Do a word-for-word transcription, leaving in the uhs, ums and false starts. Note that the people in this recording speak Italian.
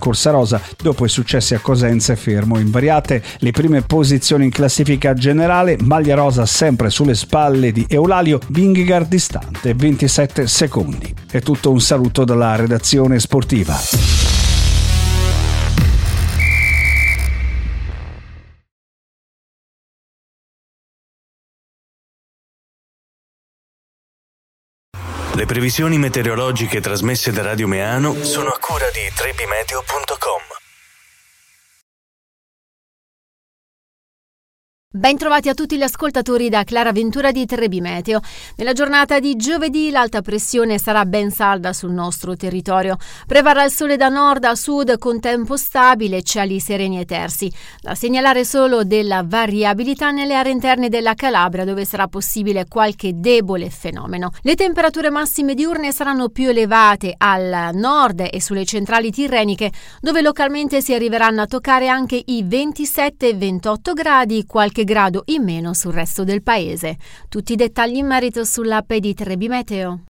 Corsa Rosa. Dopo i successi a Cosenza e Fermo, invariate le prime posizioni in classifica generale, maglia rosa sempre sulle spalle di Eulalio, Vingegaard distante ventisette secondi. È tutto, un saluto dalla redazione sportiva. Le previsioni meteorologiche trasmesse da Radio Meano sono a cura di trebimeteo punto com. Ben trovati a tutti gli ascoltatori da Clara Ventura di Trebi Meteo. Nella giornata di giovedì l'alta pressione sarà ben salda sul nostro territorio. Prevarrà il sole da nord a sud con tempo stabile, cieli sereni e tersi. Da segnalare solo della variabilità nelle aree interne della Calabria, dove sarà possibile qualche debole fenomeno. Le temperature massime diurne saranno più elevate al nord e sulle centrali tirreniche, dove localmente si arriveranno a toccare anche i ventisette ventotto gradi, qualche grado in meno sul resto del paese. Tutti i dettagli in merito sull'app di Trebi Meteo.